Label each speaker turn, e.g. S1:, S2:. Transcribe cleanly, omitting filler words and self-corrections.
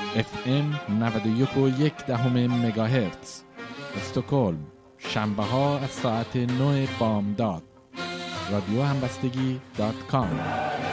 S1: FM 91.1 مگاهرتز استکهلم، شنبه ها از ساعت 9 بامداد. رادیو همبستگی .com